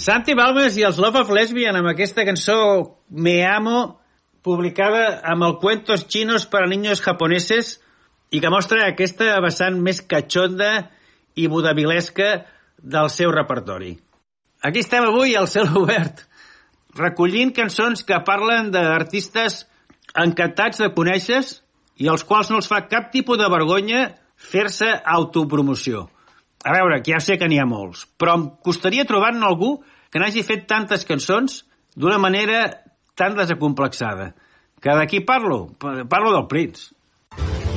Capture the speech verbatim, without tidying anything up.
Santi Balmes i els Love of Lesbian amb aquesta cançó Me Amo, publicada amb el Cuentos Chinos para Niños Japoneses i que mostra aquesta vessant més catxonda i vodavilesca del seu repertori. Aquí estem avui al Cel Obert, recollint cançons que parlen d'artistes encantats de conèixer i als quals no els fa cap tipus de vergonya fer-se autopromoció. A veure, que ja sé que n'hi ha molts, però em costaria trobar-ne algú que n'hagi fet tantes cançons d'una manera tan desacomplexada. Que d'aquí parlo? Parlo del Prince.